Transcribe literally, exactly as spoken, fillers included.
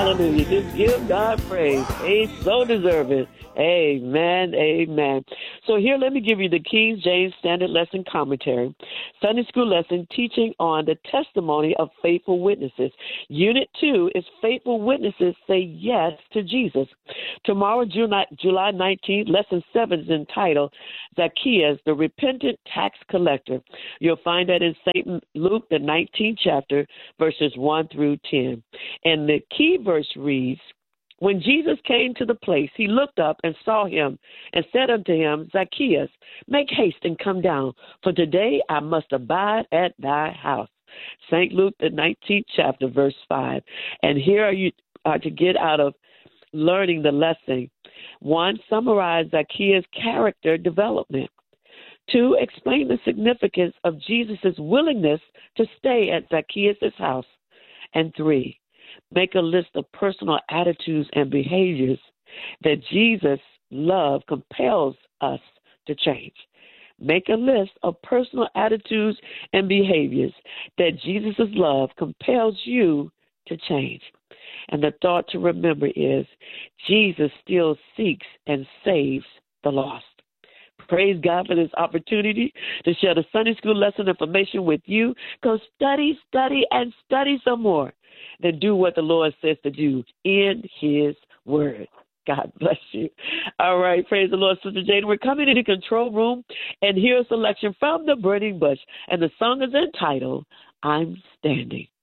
Hallelujah. Just give God praise. He so deserve it. Amen. Amen. So here, let me give you the King James Standard Lesson Commentary. Sunday School Lesson teaching on the testimony of faithful witnesses. Unit two is Faithful Witnesses Say Yes to Jesus. Tomorrow, July nineteenth, Lesson seven is entitled Zacchaeus, the Repentant Tax Collector. You'll find that in Saint Luke, the nineteenth chapter, verses one through ten. And the key verse reads, when Jesus came to the place, he looked up and saw him and said unto him, Zacchaeus, make haste and come down, for today I must abide at thy house. Saint Luke, the nineteenth chapter, verse five. And here are you are to get out of learning the lesson. One, summarize Zacchaeus' character development. Two, explain the significance of Jesus' willingness to stay at Zacchaeus' house. And three, make a list of personal attitudes and behaviors that Jesus' love compels us to change. Make a list of personal attitudes and behaviors that Jesus' love compels you to change. And the thought to remember is Jesus still seeks and saves the lost. Praise God for this opportunity to share the Sunday School lesson information with you. Go study, study, and study some more. Then do what the Lord says to do in his word. God bless you. All right, praise the Lord, Sister Jane. We're coming in the control room, and here's a selection from the Burning Bush, and the song is entitled, I'm Standing.